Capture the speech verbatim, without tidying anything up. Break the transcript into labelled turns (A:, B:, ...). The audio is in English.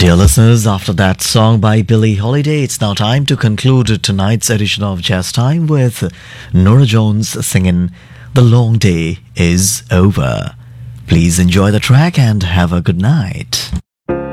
A: Dear listeners, after that song by Billie Holiday, it's now time to conclude tonight's edition of Jazz Time with Norah Jones singing The Long Day Is Over. Please enjoy the track and have a good night.